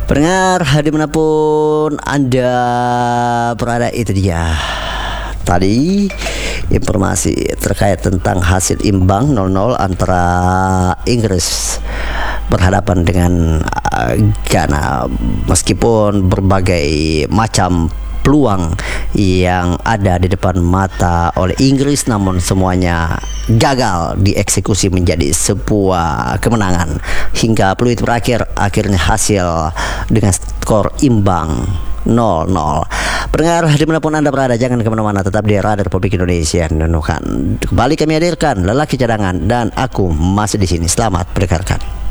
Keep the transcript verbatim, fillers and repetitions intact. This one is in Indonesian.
Pendengar dimanapun Anda berada, itu dia tadi informasi terkait tentang hasil imbang nol nol antara Inggris berhadapan dengan uh, Ghana. Meskipun berbagai macam peluang yang ada di depan mata oleh Inggris, namun semuanya gagal dieksekusi menjadi sebuah kemenangan. Hingga peluit berakhir, akhirnya hasil dengan skor imbang nol nol. Pendengar dimanapun Anda berada, jangan kemana-mana, tetap di Radar Republik Indonesia. Kembali kami hadirkan Lelaki Cadangan, dan aku masih di sini. Selamat mendengarkan.